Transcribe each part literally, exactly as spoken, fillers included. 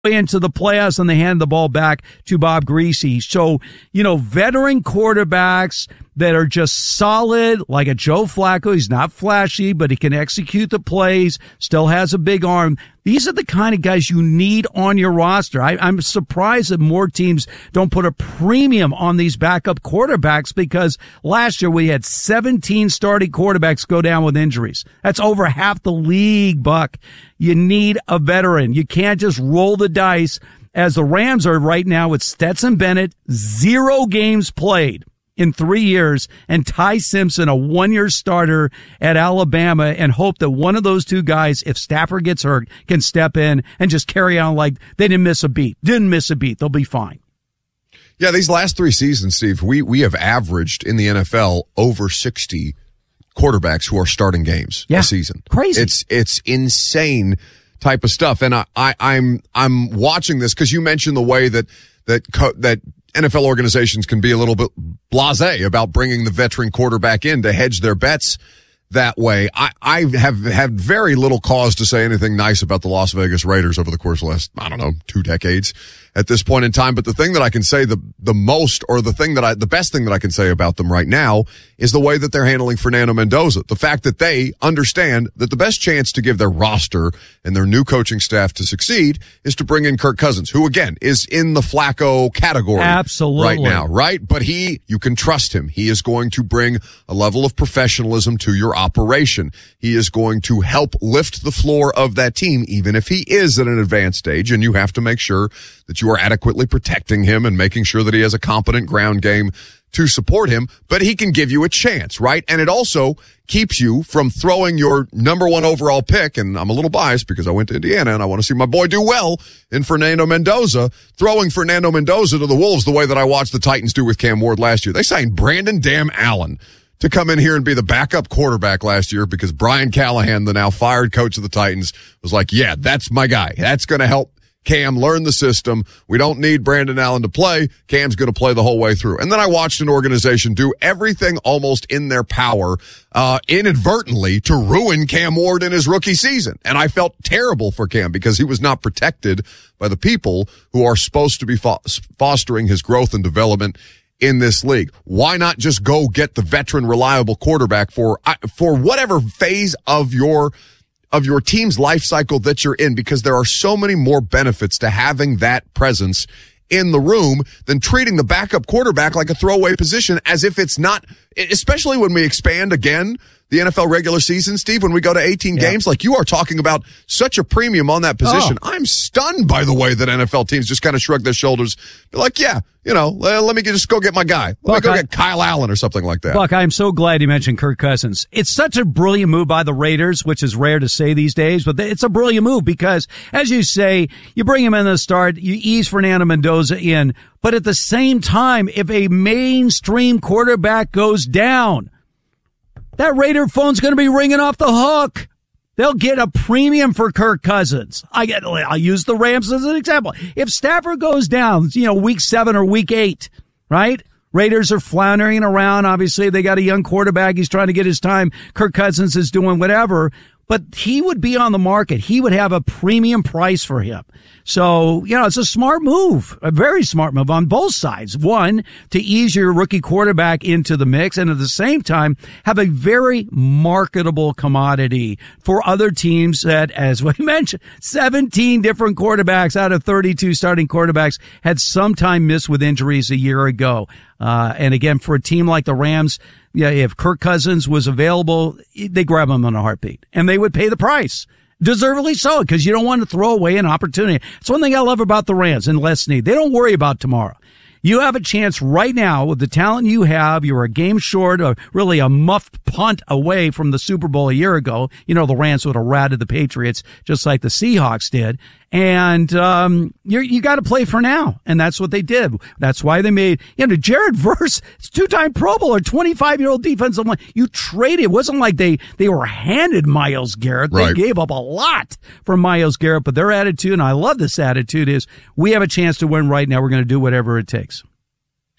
into the playoffs and they hand the ball back to Bob Greasy. So, you know, veteran quarterbacks that are just solid, like a Joe Flacco. He's not flashy, but he can execute the plays, still has a big arm. These are the kind of guys you need on your roster. I, I'm surprised that more teams don't put a premium on these backup quarterbacks, because last year we had seventeen starting quarterbacks go down with injuries. That's over half the league, Buck. You need a veteran. You can't just roll the dice, as the Rams are right now with Stetson Bennett, zero games played in three years, and Ty Simpson, a one-year starter at Alabama, and hope that one of those two guys, if Stafford gets hurt, can step in and just carry on like they didn't miss a beat. Didn't miss a beat. They'll be fine. Yeah, these last three seasons, Steve, we, we have averaged in the N F L over sixty quarterbacks who are starting games yeah, a season. Crazy. It's it's insane type of stuff. And I, I I'm I'm watching this because you mentioned the way that that co- that N F L organizations can be a little bit blasé about bringing the veteran quarterback in to hedge their bets that way. I, I have had very little cause to say anything nice about the Las Vegas Raiders over the course of the last, I don't know, two decades at this point in time. But the thing that I can say the, the most, or the thing that I, the best thing that I can say about them right now is the way that they're handling Fernando Mendoza. The fact that they understand that the best chance to give their roster and their new coaching staff to succeed is to bring in Kirk Cousins, who again is in the Flacco category. Absolutely. Right now, right? But he, you can trust him. He is going to bring a level of professionalism to your operation. He is going to help lift the floor of that team, even if he is at an advanced stage, and you have to make sure that you are adequately protecting him and making sure that he has a competent ground game to support him, but he can give you a chance, right? And it also keeps you from throwing your number one overall pick, and I'm a little biased because I went to Indiana and I want to see my boy do well in Fernando Mendoza, throwing Fernando Mendoza to the Wolves the way that I watched the Titans do with Cam Ward last year. They signed Brandon Damn Allen to come in here and be the backup quarterback last year because Brian Callahan, the now fired coach of the Titans, was like, yeah, that's my guy. That's going to help Cam learn the system. We don't need Brandon Allen to play. Cam's going to play the whole way through. And then I watched an organization do everything almost in their power, uh, inadvertently to ruin Cam Ward in his rookie season. And I felt terrible for Cam because he was not protected by the people who are supposed to be fo- fostering his growth and development in this league. Why not just go get the veteran, reliable quarterback for, for whatever phase of your of your team's life cycle that you're in, because there are so many more benefits to having that presence in the room than treating the backup quarterback like a throwaway position as if it's not, especially when we expand again the N F L regular season, Steve, when we go to eighteen yeah. games, like you are talking about such a premium on that position. Oh. I'm stunned by the way that N F L teams just kind of shrug their shoulders. They're like, yeah, you know, let, let me just go get my guy. Let Buck, me go I, get Kyle Allen or something like that. Buck, I'm so glad you mentioned Kirk Cousins. It's such a brilliant move by the Raiders, which is rare to say these days, but it's a brilliant move because, as you say, you bring him in the start, you ease Fernando Mendoza in, but at the same time, if a mainstream quarterback goes down, that Raider phone's going to be ringing off the hook. They'll get a premium for Kirk Cousins. I get, I'll use the Rams as an example. If Stafford goes down, you know, week seven or week eight, right? Raiders are floundering around. Obviously, they got a young quarterback. He's trying to get his time. Kirk Cousins is doing whatever. But he would be on the market. He would have a premium price for him. So, you know, it's a smart move, a very smart move on both sides. One, to ease your rookie quarterback into the mix, and at the same time, have a very marketable commodity for other teams that, as we mentioned, seventeen different quarterbacks out of thirty-two starting quarterbacks had sometime missed with injuries a year ago. Uh, and again, for a team like the Rams, yeah, if Kirk Cousins was available, they grab him in a heartbeat, and they would pay the price. Deservedly so, because you don't want to throw away an opportunity. It's one thing I love about the Rams and Les Snead. They don't worry about tomorrow. You have a chance right now with the talent you have. You're a game short, or really a muffed punt away from the Super Bowl a year ago. You know, the Rams would have ratted the Patriots just like the Seahawks did. And, um, you're, you got to play for now. And that's what they did. That's why they made, you know, Jared Verse, it's two-time Pro Bowler, twenty-five year old defensive line. You traded. It wasn't like they, they were handed Myles Garrett. They right. gave up a lot for Myles Garrett, but their attitude, and I love this attitude, is we have a chance to win right now. We're going to do whatever it takes.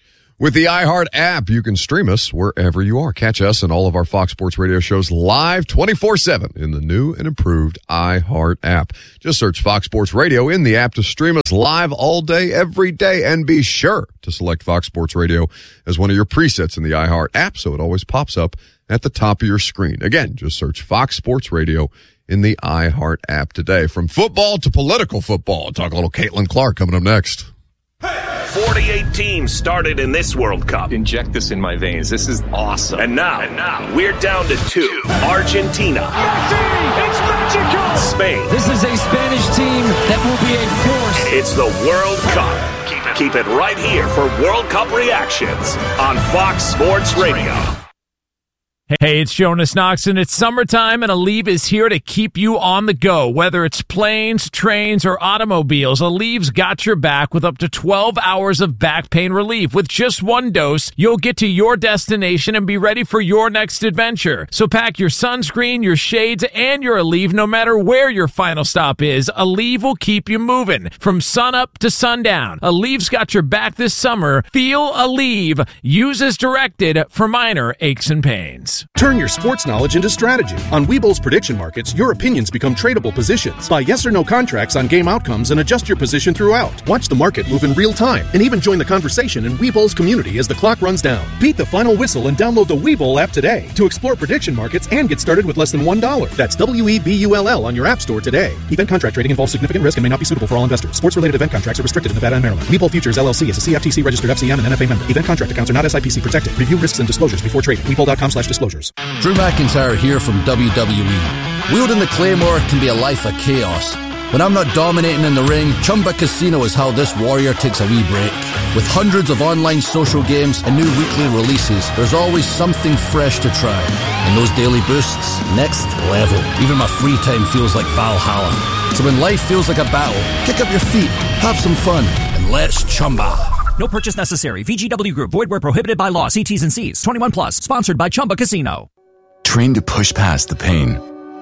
With the iHeart app, you can stream us wherever you are. Catch us and all of our Fox Sports Radio shows live twenty-four seven in the new and improved iHeart app. Just search Fox Sports Radio in the app to stream us live all day, every day, and be sure to select Fox Sports Radio as one of your presets in the iHeart app so it always pops up at the top of your screen. Again, just search Fox Sports Radio in the iHeart app today. From football to political football. Talk a little Caitlin Clark coming up next. forty-eight teams started in this World Cup. Inject this in my veins. This is awesome. And now, and now we're down to two. Argentina. Messi, it's magical. Spain. This is a Spanish team that will be a force. It's the World Cup. Keep it, keep it right here for World Cup reactions on Fox Sports Radio. Hey, it's Jonas Knox, and it's summertime, and Aleve is here to keep you on the go. Whether it's planes, trains, or automobiles, Aleve's got your back with up to twelve hours of back pain relief. With just one dose, you'll get to your destination and be ready for your next adventure. So pack your sunscreen, your shades, and your Aleve no matter where your final stop is. Aleve will keep you moving from sunup to sundown. Aleve's got your back this summer. Feel Aleve. Use as directed for minor aches and pains. Turn your sports knowledge into strategy. On Webull's prediction markets, your opinions become tradable positions. Buy yes or no contracts on game outcomes and adjust your position throughout. Watch the market move in real time and even join the conversation in Webull's community as the clock runs down. Beat the final whistle and download the Webull app today to explore prediction markets and get started with less than one dollar. That's W E B U L L on your app store today. Event contract trading involves significant risk and may not be suitable for all investors. Sports-related event contracts are restricted in Nevada and Maryland. Webull Futures L L C is a C F T C registered F C M and N F A member. Event contract accounts are not S I P C protected. Review risks and disclosures before trading. Webull dot com slash disclosures. Drew McIntyre here from W W E. Wielding the Claymore can be a life of chaos. When I'm not dominating in the ring, Chumba Casino is how this warrior takes a wee break. With hundreds of online social games and new weekly releases, there's always something fresh to try. And those daily boosts, next level. Even my free time feels like Valhalla. So when life feels like a battle, kick up your feet, have some fun, and let's Chumba. No purchase necessary. V G W Group. Void where prohibited by law. See T's and C's. twenty-one plus. Sponsored by Chumba Casino. Trained to push past the pain.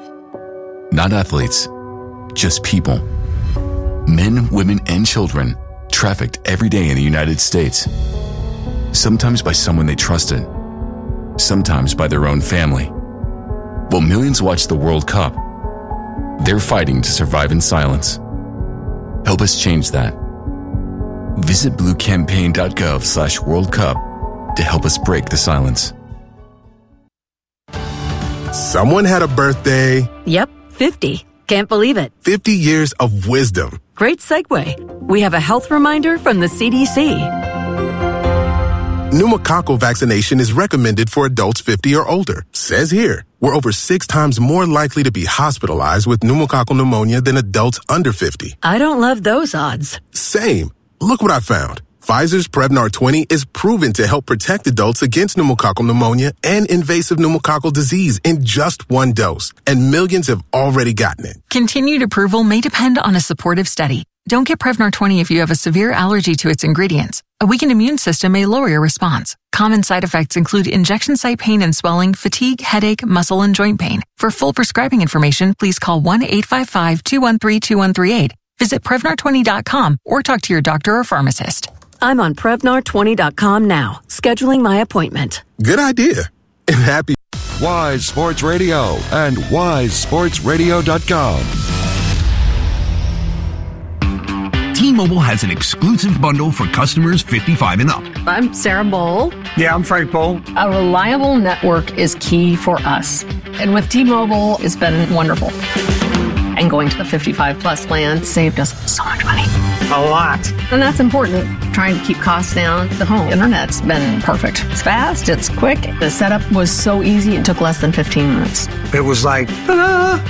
Not athletes, just people. Men, women, and children trafficked every day in the United States. Sometimes by someone they trusted. Sometimes by their own family. While millions watch the World Cup, they're fighting to survive in silence. Help us change that. Visit bluecampaign.gov slash World Cup to help us break the silence. Someone had a birthday. Yep, fifty. Can't believe it. fifty years of wisdom. Great segue. We have a health reminder from the C D C. Pneumococcal vaccination is recommended for adults fifty or older. Says here, we're over six times more likely to be hospitalized with pneumococcal pneumonia than adults under fifty. I don't love those odds. Same. Look what I found. Pfizer's Prevnar twenty is proven to help protect adults against pneumococcal pneumonia and invasive pneumococcal disease in just one dose. And millions have already gotten it. Continued approval may depend on a supportive study. Don't get Prevnar twenty if you have a severe allergy to its ingredients. A weakened immune system may lower your response. Common side effects include injection site pain and swelling, fatigue, headache, muscle, and joint pain. For full prescribing information, please call one eight five five, two one three, two one three eight. Visit Prevnar twenty dot com or talk to your doctor or pharmacist. I'm on Prevnar twenty dot com now, scheduling my appointment. Good idea. And happy Wise Sports Radio and wise sports radio dot com. T-Mobile has an exclusive bundle for customers fifty-five and up. I'm Sarah Bowl. Yeah, I'm Frank Bowl. A reliable network is key for us. And with T-Mobile, it's been wonderful. And going to the fifty-five plus plan saved us so much money. A lot. And that's important. Trying to keep costs down. The home internet's been perfect. It's fast, it's quick. The setup was so easy, it took less than fifteen minutes. It was like, ta-da!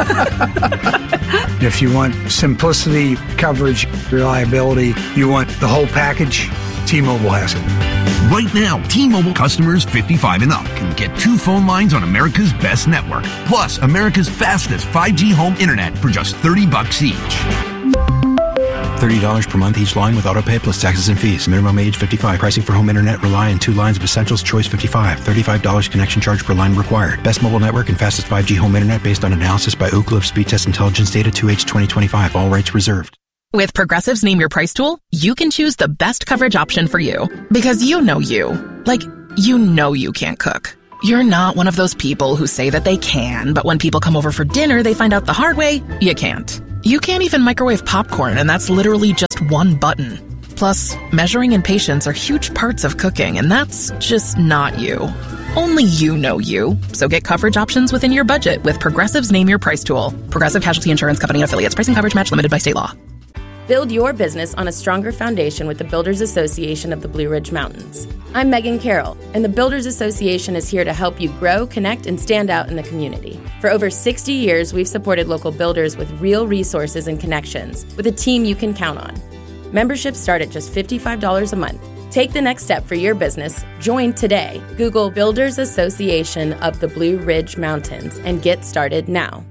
If you want simplicity, coverage, reliability, you want the whole package, T-Mobile has it. Right now, T-Mobile customers fifty-five and up can get two phone lines on America's best network, plus America's fastest five G home internet for just thirty bucks each. thirty dollars per month each line with autopay plus taxes and fees. Minimum age fifty-five. Pricing for home internet rely on two lines of Essentials Choice fifty-five. thirty-five dollars connection charge per line required. Best mobile network and fastest five G home internet based on analysis by Ookla of Speed Test Intelligence Data two H twenty twenty-five. All rights reserved. With Progressive's Name Your Price tool, you can choose the best coverage option for you. Because you know you. Like, you know you can't cook. You're not one of those people who say that they can, but when people come over for dinner, they find out the hard way, you can't. You can't even microwave popcorn, and that's literally just one button. Plus, measuring and patience are huge parts of cooking, and that's just not you. Only you know you. So get coverage options within your budget with Progressive's Name Your Price tool. Progressive Casualty Insurance Company and Affiliates. Pricing coverage match limited by state law. Build your business on a stronger foundation with the Builders Association of the Blue Ridge Mountains. I'm Megan Carroll, and the Builders Association is here to help you grow, connect, and stand out in the community. For over sixty years, we've supported local builders with real resources and connections, with a team you can count on. Memberships start at just fifty-five dollars a month. Take the next step for your business. Join today. Google Builders Association of the Blue Ridge Mountains and get started now.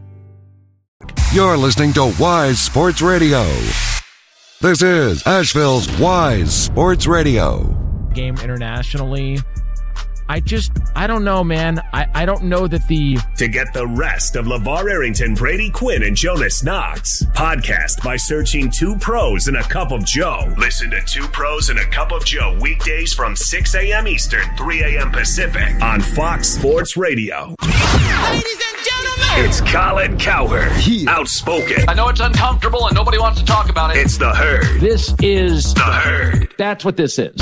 You're listening to Wise Sports Radio. This is Asheville's Wise Sports Radio. Game internationally. I just, I don't know, man. I, I don't know that the... To get the rest of LeVar Arrington, Brady Quinn, and Jonas Knox, podcast by searching Two Pros and a Cup of Joe. Listen to Two Pros and a Cup of Joe weekdays from six a.m. Eastern, three a.m. Pacific on Fox Sports Radio. Ladies and gentlemen, it's Colin Cowherd, outspoken. I know it's uncomfortable and nobody wants to talk about it. It's the Herd. This is the Herd. That's what this is.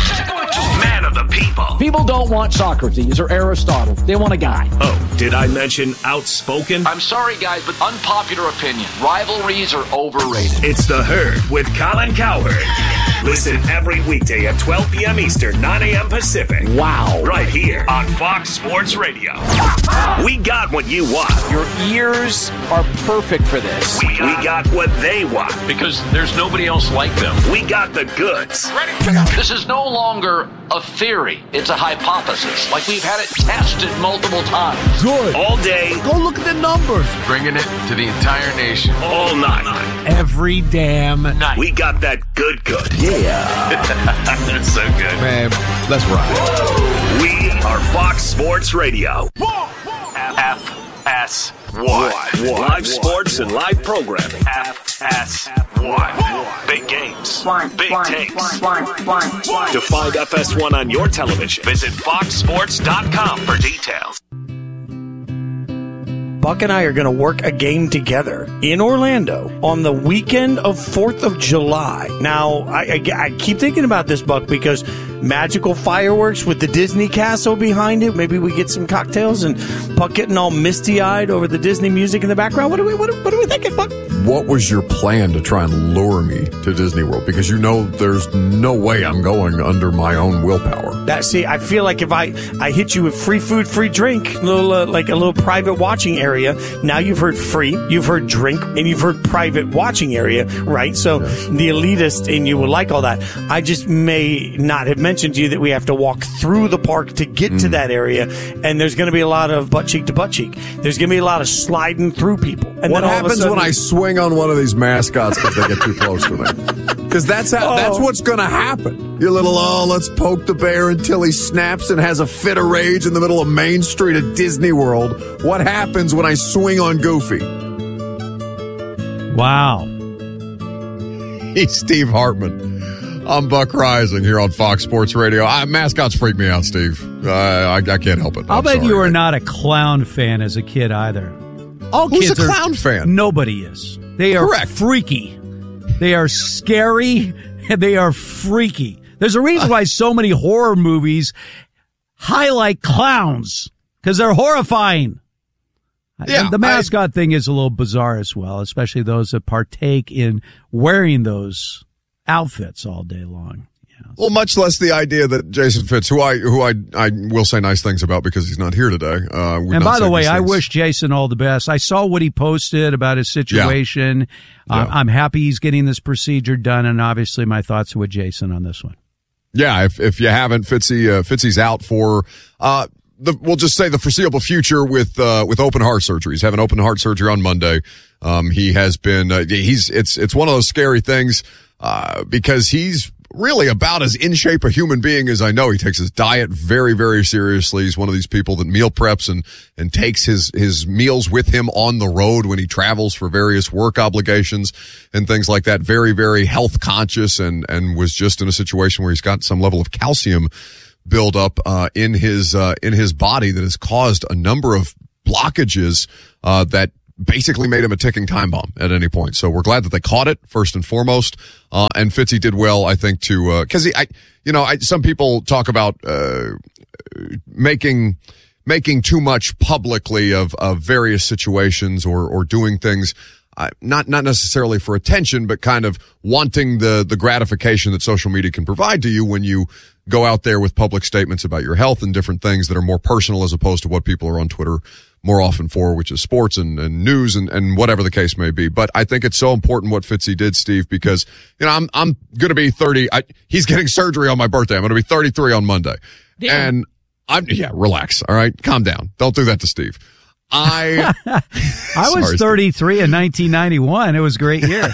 Man of the people. People don't want Socrates or Aristotle. They want a guy. Oh, did I mention outspoken? I'm sorry, guys, but unpopular opinion. Rivalries are overrated. It's the Herd with Colin Cowherd. Listen every weekday at twelve p.m. Eastern, nine a.m. Pacific. Wow. Right here on Fox Sports Radio. We got what you want. Your ears are perfect for this. We got, we got what they want. Because there's nobody else like them. We got the goods. Ready? This is no longer a theory. It's a hypothesis. Like we've had it tested multiple times. Good. All day. Go look at the numbers. Bringing it to the entire nation. All night. Every damn night. We got that good good. Yeah. That's so good. Man, let's ride. We are Fox Sports Radio. F S one. Live sports and live programming. F S one. Big games. Big takes. To find F S one on your television, visit fox sports dot com for details. Buck and I are going to work a game together in Orlando on the weekend of fourth of July. Now, I, I, I keep thinking about this, Buck, because magical fireworks with the Disney castle behind it. Maybe we get some cocktails and Buck getting all misty-eyed over the Disney music in the background. What are we, what are, what are we thinking, Buck? What was your plan to try and lure me to Disney World? Because you know there's no way I'm going under my own willpower. That see, I feel like if I, I hit you with free food, free drink, little uh, like a little private watching area. Now you've heard free, you've heard drink, and you've heard private watching area, right? So yes. The elitist in you will like all that. I just may not have mentioned to you that we have to walk through the park to get mm. to that area, and there's going to be a lot of butt cheek to butt cheek. There's going to be a lot of sliding through people. And what then happens sudden, when I swing on one of these mascots because they get too close to me? Because that's how, oh. that's what's going to happen. You little, oh, let's poke the bear until he snaps and has a fit of rage in the middle of Main Street at Disney World. What happens when I swing on Goofy? Wow. He's Steve Hartman. I'm Buck Rising here on Fox Sports Radio. I, mascots freak me out, Steve. Uh, I, I can't help it. I'll I'm bet sorry. you were not a clown fan as a kid either. All Who's kids a are, clown fan? Nobody is. They are Correct. freaky. They are scary, and they are freaky. There's a reason why so many horror movies highlight clowns, because they're horrifying. Yeah, and the mascot I, thing is a little bizarre as well, especially those that partake in wearing those outfits all day long. Yeah. Well, much less the idea that Jason Fitz, who I who I I will say nice things about because he's not here today. Uh, and by the way, I wish Jason all the best. I saw what he posted about his situation. Yeah. Um, yeah. I'm happy he's getting this procedure done, and obviously my thoughts are with Jason on this one. Yeah, if if you haven't, Fitzy uh, Fitzy's out for uh the we'll just say the foreseeable future with uh with open heart surgery. He's having open heart surgery on Monday. Um, he has been uh, he's it's it's one of those scary things uh because he's really about as in shape a human being as I know. He takes his diet very, very seriously. He's one of these people that meal preps and, and takes his, his meals with him on the road when he travels for various work obligations and things like that. Very, very health conscious and, and was just in a situation where he's got some level of calcium build up, uh, in his, uh, in his body that has caused a number of blockages, uh, that basically made him a ticking time bomb at any point. So we're glad that they caught it first and foremost. Uh, and Fitzy did well, I think, to, uh, cause he, I, you know, I, some people talk about, uh, making, making too much publicly of, of various situations or, or doing things, uh, not, not necessarily for attention, but kind of wanting the, the gratification that social media can provide to you when you go out there with public statements about your health and different things that are more personal as opposed to what people are on Twitter more often for, which is sports and, and news and, and whatever the case may be. But I think it's so important what Fitzy did, Steve, because, you know, I'm, I'm going to be thirty. I, he's getting surgery on my birthday. I'm going to be thirty-three on Monday. Damn. And I'm, yeah, relax. All right. Calm down. Don't do that to Steve. I, I was sorry, thirty-three Steve. In nineteen ninety-one. It was a great year.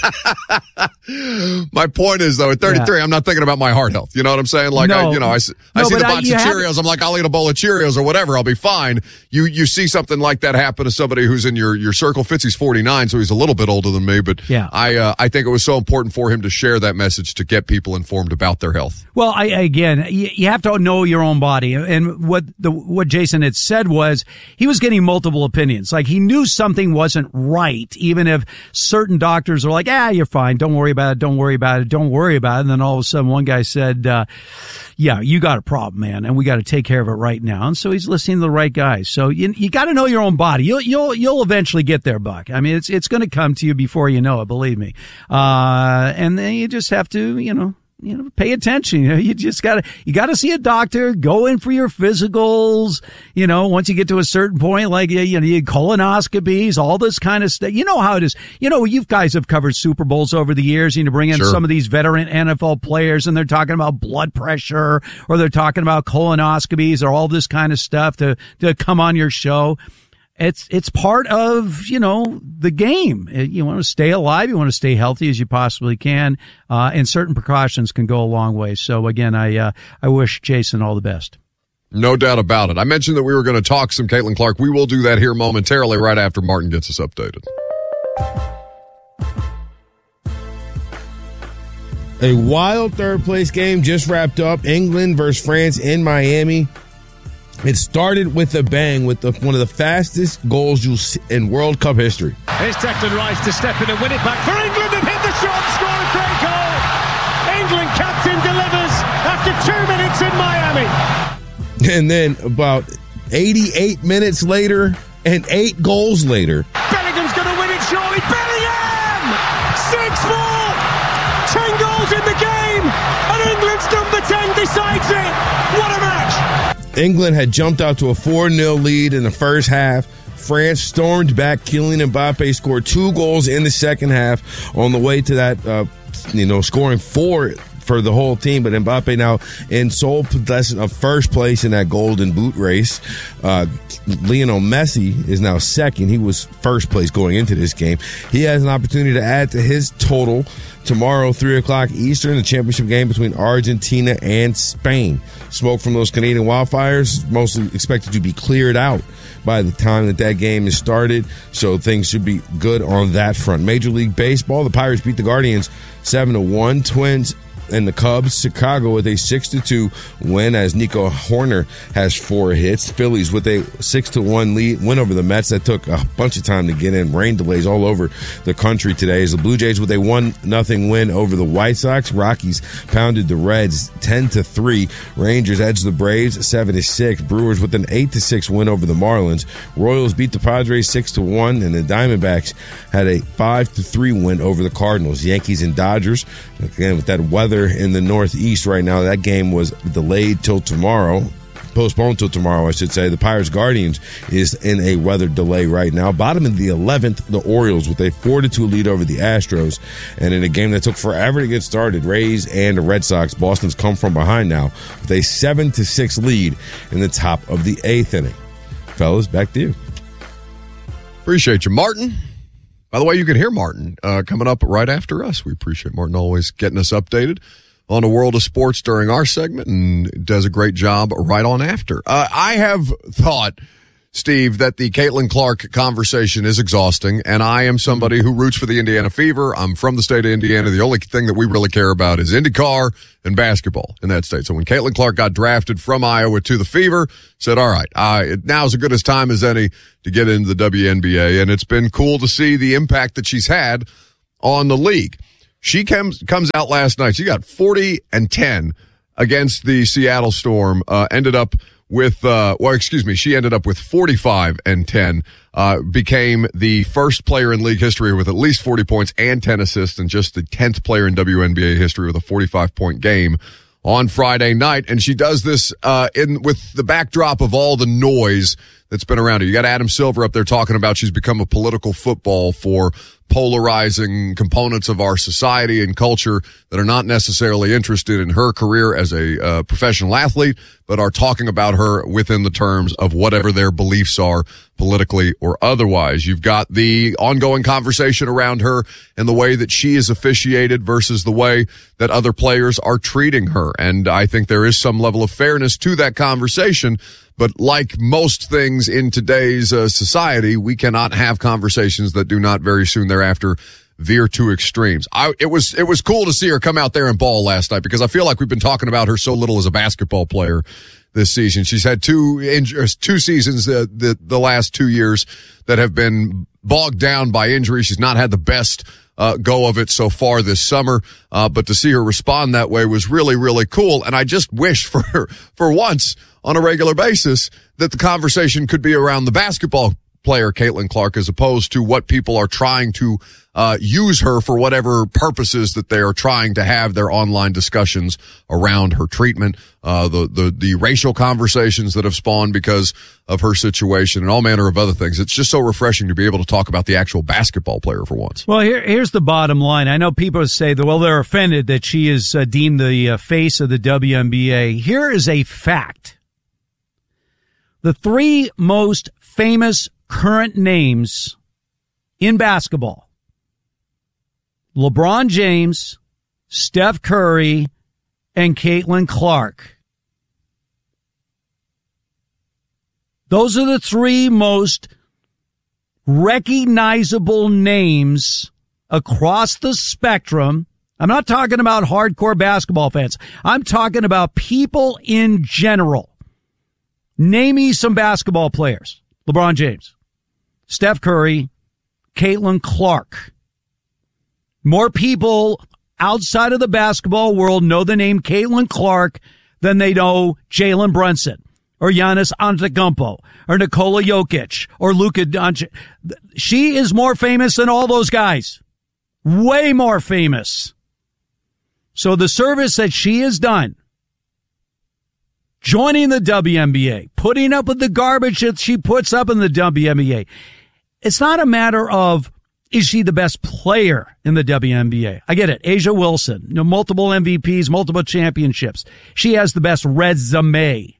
My point is, though, at thirty-three, yeah. I'm not thinking about my heart health. You know what I'm saying? Like, no. I, you know, I, I no, see the box I, of have, Cheerios. I'm like, I'll eat a bowl of Cheerios or whatever. I'll be fine. You, you see something like that happen to somebody who's in your, your circle. Fitzy's forty-nine, so he's a little bit older than me, but yeah. I, uh, I think it was so important for him to share that message to get people informed about their health. Well, I, again, you, you have to know your own body. And what the, what Jason had said was he was getting multiple opinions. Like he knew something wasn't right, even if certain doctors are like, ah, you're fine. Don't worry about it. Don't worry about it. Don't worry about it. And then all of a sudden one guy said, uh, yeah, you got a problem, man, and we got to take care of it right now. And so he's listening to the right guys. So you, you got to know your own body. You'll, you'll, you'll eventually get there, Buck. I mean, it's, it's going to come to you before you know it, believe me. Uh, and then you just have to, you know, You know, pay attention. You know, you just gotta, you gotta see a doctor, go in for your physicals. You know, once you get to a certain point, like, you know, you colonoscopies, all this kind of stuff. You know how it is. You know, you guys have covered Super Bowls over the years. You know, bring in sure. some of these veteran N F L players and they're talking about blood pressure or they're talking about colonoscopies or all this kind of stuff to, to come on your show. It's, it's part of, you know, the game. You want to stay alive. You want to stay healthy as you possibly can. Uh, and certain precautions can go a long way. So again, I, uh, I wish Jason all the best. No doubt about it. I mentioned that we were going to talk some Caitlin Clark. We will do that here momentarily right after Martin gets us updated. A wild third place game just wrapped up. England versus France in Miami. It started with a bang with the, one of the fastest goals you'll see in World Cup history. Here's Declan Rice to step in and win it back for England and hit the shot, score a great goal. England captain delivers after two minutes in Miami. And then about eighty-eight minutes later and eight goals later. Bellingham's going to win it surely. Bellingham! six four! Ten goals in the game and England's number ten decides it. What a match! England had jumped out to a four nil lead in the first half. France stormed back. Kylian Mbappe scored two goals in the second half on the way to that, uh, you know, scoring four for the whole team. But Mbappe now in sole possession of first place in that golden boot race. Uh, Lionel Messi is now second. He was first place going into this game. He has an opportunity to add to his total tomorrow, three o'clock Eastern, the championship game between Argentina and Spain. Smoke from those Canadian wildfires mostly expected to be cleared out by the time that that game is started, so things should be good on that front. Major League Baseball, the Pirates beat the Guardians seven to one. Twins and the Cubs, Chicago with a six to two win as Nico Horner has four hits. Phillies with a six to one lead win over the Mets. That took a bunch of time to get in. Rain delays all over the country today as the Blue Jays with a one nothing win over the White Sox. Rockies pounded the Reds ten to three. Rangers edged the Braves seven to six. Brewers with an eight to six win over the Marlins. Royals beat the Padres six to one, and the Diamondbacks had a five to three win over the Cardinals. Yankees and Dodgers, again with that weather in the Northeast right now, that game was delayed till tomorrow, postponed till tomorrow, I should say. The Pirates Guardians is in a weather delay right now. Bottom of the eleventh, the Orioles with a four to two lead over the Astros, and in a game that took forever to get started, Rays and the Red Sox. Boston's come from behind now with a seven to six lead in the top of the eighth inning. Fellas, back to you. Appreciate you, Martin. By the way, you can hear Martin uh, coming up right after us. We appreciate Martin always getting us updated on A World of Sports during our segment and does a great job right on after. Uh, I have thought, Steve, that the Caitlin Clark conversation is exhausting, and I am somebody who roots for the Indiana Fever. I'm from the state of Indiana. The only thing that we really care about is IndyCar and basketball in that state. So when Caitlin Clark got drafted from Iowa to the Fever, said, all right, uh, now's as good as time as any to get into the W N B A, and it's been cool to see the impact that she's had on the league. She comes comes out last night. She got forty and ten against the Seattle Storm. Uh, ended up with, uh, well, excuse me, she ended up with forty-five and ten. Uh, became the first player in league history with at least forty points and ten assists, and just the tenth player in W N B A history with a forty-five point game on Friday night. And she does this uh, in with the backdrop of all the noise that's been around her. You got Adam Silver up there talking about she's become a political football for polarizing components of our society and culture that are not necessarily interested in her career as a uh, professional athlete, but are talking about her within the terms of whatever their beliefs are, politically or otherwise. You've got the ongoing conversation around her and the way that she is officiated versus the way that other players are treating her. And I think there is some level of fairness to that conversation. But like most things in today's uh, society, we cannot have conversations that do not very soon thereafter veer to extremes. I, it was it was cool to see her come out there and ball last night, because I feel like we've been talking about her so little as a basketball player this season. She's had two injuries, two seasons uh, the the last two years that have been bogged down by injury. She's not had the best uh, go of it so far this summer, uh, but to see her respond that way was really, really cool. And I just wish for for once, on a regular basis, that the conversation could be around the basketball player Caitlin Clark, as opposed to what people are trying to uh use her for, whatever purposes that they are trying to have their online discussions around her treatment, uh the the the racial conversations that have spawned because of her situation, and all manner of other things. It's just so refreshing to be able to talk about the actual basketball player for once. Well, here here's the bottom line. I know people say that, well, they're offended that she is uh, deemed the uh, face of the W N B A. Here is a fact. The three most famous current names in basketball: LeBron James, Steph Curry, and Caitlin Clark. Those are the three most recognizable names across the spectrum. I'm not talking about hardcore basketball fans. I'm talking about people in general. Name me some basketball players. LeBron James, Steph Curry, Caitlin Clark. More people outside of the basketball world know the name Caitlin Clark than they know Jalen Brunson or Giannis Antetokounmpo or Nikola Jokic or Luka Doncic. She is more famous than all those guys. Way more famous. So the service that she has done, joining the W N B A, putting up with the garbage that she puts up in the W N B A. It's not a matter of, is she the best player in the W N B A? I get it. A'ja Wilson, you know, multiple M V Ps, multiple championships. She has the best resume.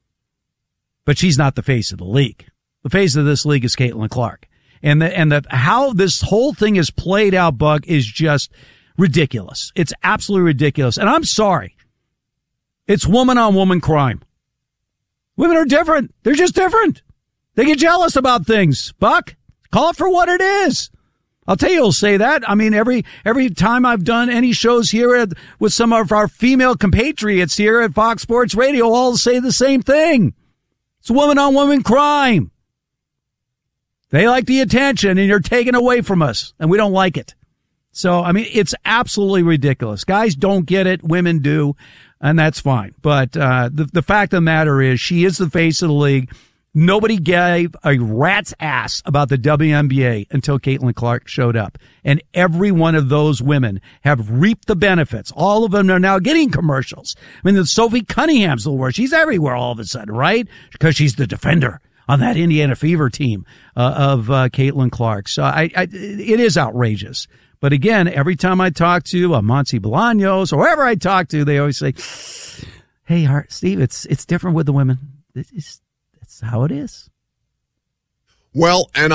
But she's not the face of the league. The face of this league is Caitlin Clark. And the, and the, how this whole thing is played out, Buck, is just ridiculous. It's absolutely ridiculous. And I'm sorry. It's woman on woman crime. Women are different. They're just different. They get jealous about things. Buck, call it for what it is. I'll tell you, I'll say that. I mean, every, every time I've done any shows here at, with some of our female compatriots here at Fox Sports Radio, all say the same thing. It's woman on woman crime. They like the attention and you're taking away from us, and we don't like it. So, I mean, it's absolutely ridiculous. Guys don't get it. Women do. And that's fine. But uh the, the fact of the matter is, she is the face of the league. Nobody gave a rat's ass about the W N B A until Caitlin Clark showed up. And every one of those women have reaped the benefits. All of them are now getting commercials. I mean, the Sophie Cunningham's the worst. She's everywhere all of a sudden, right? Because she's the defender on that Indiana Fever team uh, of uh, Caitlin Clark. So I, I, it is outrageous. But again, every time I talk to uh, Monty Bolaños or whoever I talk to, they always say, hey, Steve, it's it's different with the women. It's, it's, it's how it is. Well, and I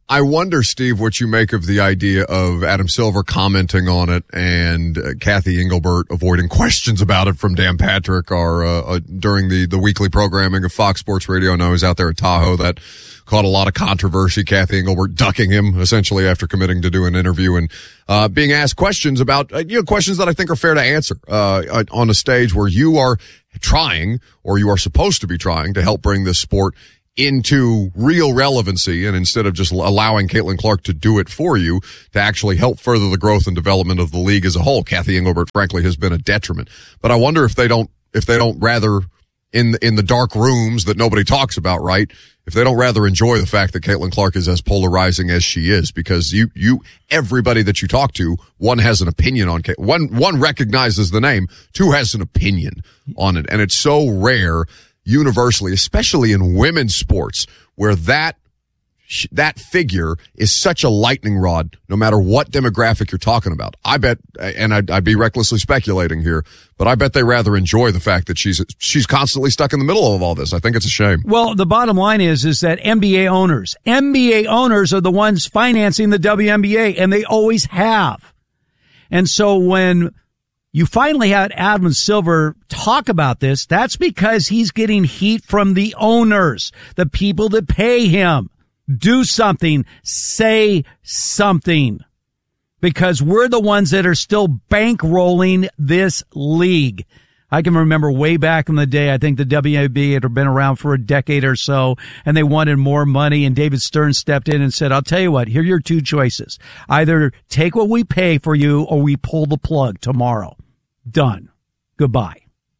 I wonder, Steve, what you make of the idea of Adam Silver commenting on it and uh, Kathy Engelbert avoiding questions about it from Dan Patrick or uh, uh, during the, the weekly programming of Fox Sports Radio. I know he's out there at Tahoe. That caught a lot of controversy. Kathy Engelbert ducking him essentially after committing to do an interview and uh, being asked questions about, uh, you know, questions that I think are fair to answer uh, on a stage where you are trying, or you are supposed to be trying, to help bring this sport into real relevancy, and instead of just allowing Caitlin Clark to do it for you, to actually help further the growth and development of the league as a whole. Kathy Engelbert, frankly, has been a detriment. But I wonder if they don't, if they don't rather, in the, in the dark rooms that nobody talks about, right? If they don't rather enjoy the fact that Caitlin Clark is as polarizing as she is, because you, you, everybody that you talk to, one has an opinion on, one, one recognizes the name, two has an opinion on it. And it's so rare universally, especially in women's sports, where that that figure is such a lightning rod, no matter what demographic you're talking about. I bet, and I'd, I'd be recklessly speculating here, but I bet they rather enjoy the fact that she's she's constantly stuck in the middle of all this. I think it's a shame. Well, the bottom line is is that N B A owners, N B A owners are the ones financing the W N B A, and they always have. And so when you finally had Adam Silver talk about this, that's because he's getting heat from the owners, the people that pay him. Do something, say something, because we're the ones that are still bankrolling this league. I can remember way back in the day, I think the W N B A had been around for a decade or so, and they wanted more money, and David Stern stepped in and said, I'll tell you what, here are your two choices. Either take what we pay for you, or we pull the plug tomorrow. Done. Goodbye.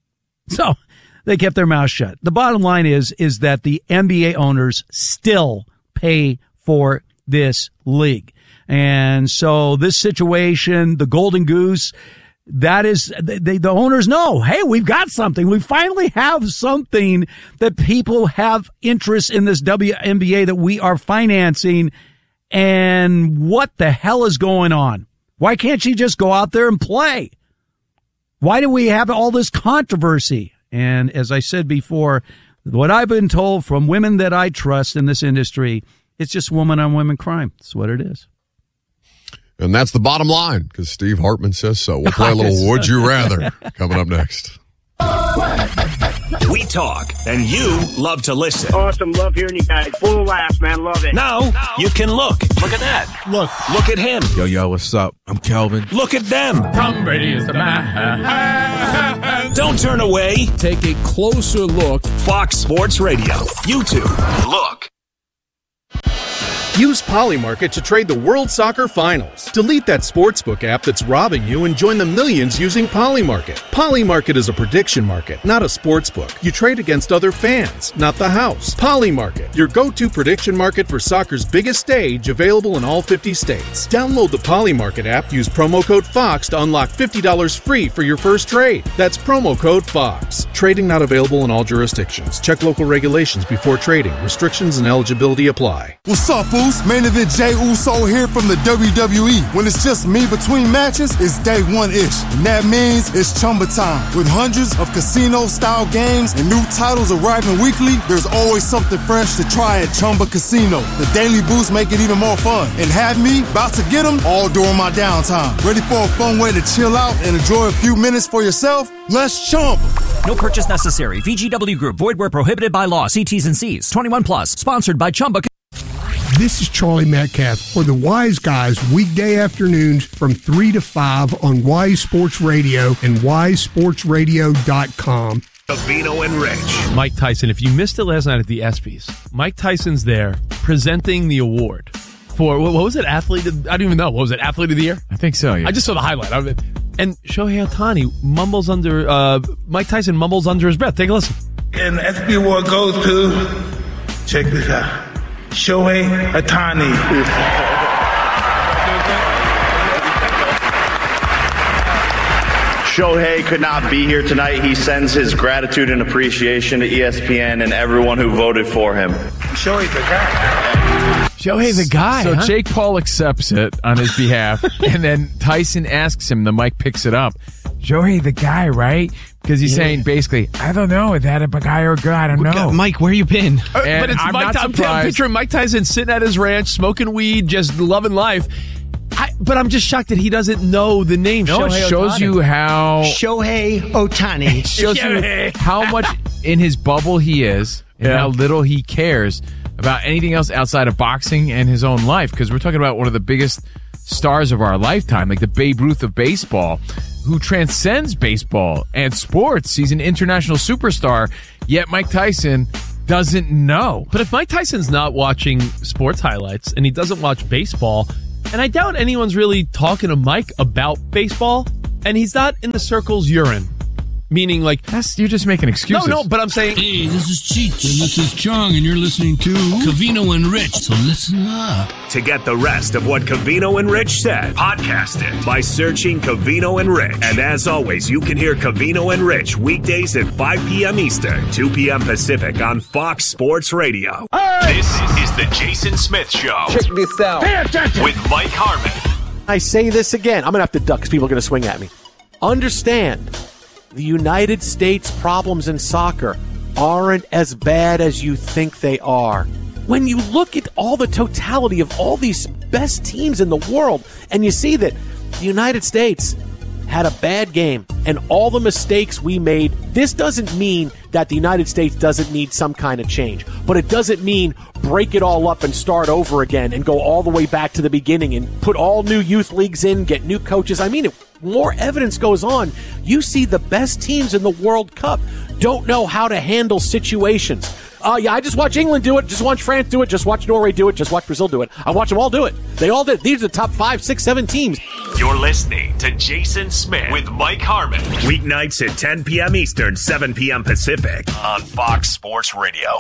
So they kept their mouth shut. The bottom line is, is that the N B A owners still pay for this league. And so this situation, the Golden Goose, that is, they, the owners know, hey, we've got something. We finally have something that people have interest in this W N B A that we are financing. And what the hell is going on? Why can't she just go out there and play? Why do we have all this controversy? And as I said before, what I've been told from women that I trust in this industry, it's just woman on woman crime. That's what it is. And that's the bottom line, because Steve Hartman says so. We'll play a little Would You Rather coming up next. We talk, and you love to listen. Awesome. Love hearing you guys. Full laughs, man. Love it. Now, you can look. Look at that. Look. Look at him. Yo, yo, what's up? I'm Kelvin. Look at them. Tom Brady is the man. Don't turn away. Take a closer look. Fox Sports Radio. YouTube. Look. Use Polymarket to trade the World Soccer Finals. Delete that sportsbook app that's robbing you and join the millions using Polymarket. Polymarket is a prediction market, not a sportsbook. You trade against other fans, not the house. Polymarket, your go-to prediction market for soccer's biggest stage, available in all fifty states. Download the Polymarket app, use promo code FOX to unlock fifty dollars free for your first trade. That's promo code FOX. Trading not available in all jurisdictions. Check local regulations before trading. Restrictions and eligibility apply. What's up, fool? Main event Jey Uso here from the W W E. When it's just me between matches, it's day one-ish. And that means it's Chumba time. With hundreds of casino-style games and new titles arriving weekly, there's always something fresh to try at Chumba Casino. The daily boosts make it even more fun. And have me about to get them all during my downtime. Ready for a fun way to chill out and enjoy a few minutes for yourself? Let's Chumba. No purchase necessary. V G W Group. Void where prohibited by law. See T's and C's. twenty-one plus. Sponsored by Chumba. This is Charlie Metcalf for the Wise Guys, weekday afternoons from three to five on Wise Sports Radio and wise sports radio dot com. Savino and Rich. Mike Tyson, if you missed it last night at the ESPYs, Mike Tyson's there presenting the award for, what was it, Athlete of, I don't even know, what was it, Athlete of the Year? I think so, yeah. I just saw the highlight of it. And Shohei Ohtani mumbles under, uh, Mike Tyson mumbles under his breath. Take a listen. And the ESPY award goes to, check this out, Shohei Ohtani. Shohei could not be here tonight. He sends his gratitude and appreciation to E S P N and everyone who voted for him. Shohei's the guy. Shohei the guy, So huh? Jake Paul accepts it on his behalf, and then Tyson asks him, the mic picks it up, Shohei the guy, right? Because he's Yeah. saying basically, I don't know, is that a guy or a girl? I don't know. Mike, where you been? Uh, And but it's I'm Mike not Tyson. I'm surprised. picturing Mike Tyson sitting at his ranch, smoking weed, just loving life. I, but I'm just shocked that he doesn't know the name. No, Shohei it shows Ohtani. you how Shohei Ohtani. It shows you Shohei. how much in his bubble he is and Yeah. how little he cares about anything else outside of boxing and his own life. Because we're talking about one of the biggest stars of our lifetime, like the Babe Ruth of baseball, who transcends baseball and sports. He's an international superstar, yet Mike Tyson doesn't know. But if Mike Tyson's not watching sports highlights and he doesn't watch baseball, and I doubt anyone's really talking to Mike about baseball, and he's not in the circles you're in. Meaning, like, That's you're just making excuses. no, no, but I'm saying, Hey, this is Cheech, and this is Chong, and you're listening to Covino and Rich, so listen up. To get the rest of what Covino and Rich said, podcast it by searching Covino and Rich. And as always, you can hear Covino and Rich weekdays at five p.m. Eastern, two p.m. Pacific on Fox Sports Radio. This is the Jason Smith Show. Check this out. Pay attention. With Mike Harmon. I say this again. I'm going to have to duck because people are going to swing at me. Understand, the United States problems in soccer aren't as bad as you think they are. When you look at all the totality of all these best teams in the world, and you see that the United States had a bad game and all the mistakes we made, this doesn't mean that the United States doesn't need some kind of change. But it doesn't mean break it all up and start over again and go all the way back to the beginning and put all new youth leagues in, get new coaches. I mean, if more evidence goes on, you see the best teams in the World Cup don't know how to handle situations. Uh, yeah, I just watch England do it, just watch France do it, just watch Norway do it, just watch Brazil do it. I watch them all do it. They all did. These are the top five, six, seven teams. You're listening to Jason Smith with Mike Harmon. Weeknights at ten p.m. Eastern, seven p.m. Pacific on Fox Sports Radio.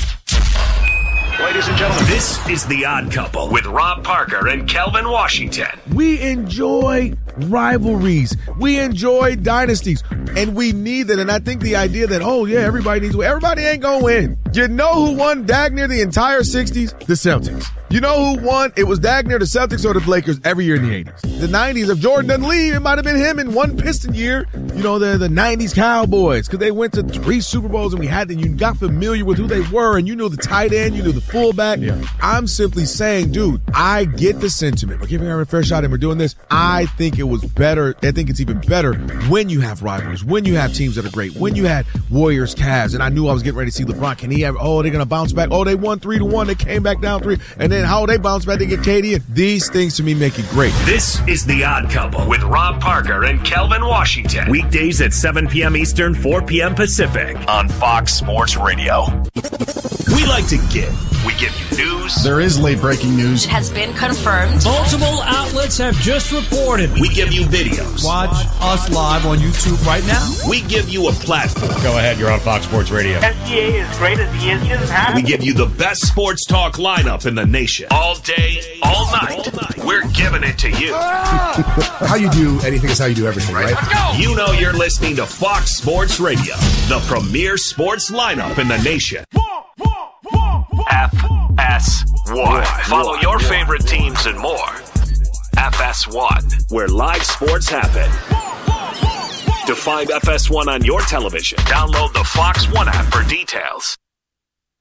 Ladies and gentlemen, This is The Odd Couple with Rob Parker and Kelvin Washington. We enjoy rivalries. We enjoy dynasties. And we need that. And I think the idea that, oh, yeah, everybody needs to win. Everybody ain't going to win. You know who won dag near the entire sixties? The Celtics. You know who won? It was dag near the Celtics or the Lakers every year in the eighties. The nineties, if Jordan doesn't leave, it might have been him in one Piston year. You know, the, the nineties Cowboys, because they went to three Super Bowls and we had them. You got familiar with who they were and you knew the tight end, you knew the fullback. Yeah. I'm simply saying, dude, I get the sentiment. We're giving her a fair shot and we're doing this. I think it was better. I think it's even better when you have rivalries, when you have teams that are great, when you had Warriors, Cavs, and I knew I was getting ready to see LeBron. Can he have, oh, they're going to bounce back. Oh, they won three to one. They came back down three. And then how they bounce back, they get K D in. These things to me make it great. This is The Odd Couple with Rob Parker and Kelvin Washington. Weekdays at seven p.m. Eastern, four p.m. Pacific on Fox Sports Radio. We like to give. We give you news. There is late breaking news. It has been confirmed. Multiple outlets have just reported. We give you videos. Watch us live on YouTube right now. We give you a platform. Go ahead, you're on Fox Sports Radio. S G A is great as he is. He doesn't have We give you the best sports talk lineup in the nation. All day, all night. We're giving it to you. How you do anything is how you do everything, right? Let's go. You know you're listening to Fox Sports Radio, the premier sports lineup in the nation. F S one. Follow your favorite teams and more. F S one, where live sports happen. To find F S one on your television, download the Fox One app for details.